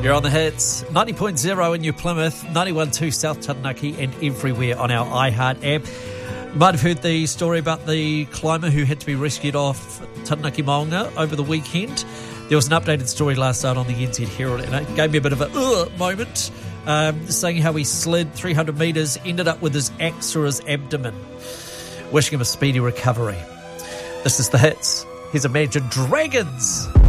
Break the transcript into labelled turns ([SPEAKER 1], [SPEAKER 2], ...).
[SPEAKER 1] You're on the hits. 90.0 in New Plymouth, 91.2 South Taranaki, and everywhere on our iHeart app. You might have heard the story about the climber who had to be rescued off Taranaki Maunga over the weekend. There was an updated story last night on the NZ Herald, and it gave me a bit of a moment, saying how he slid 300 metres, ended up with his axe through his abdomen. Wishing him a speedy recovery. This is the hits. Here's Imagine Dragons.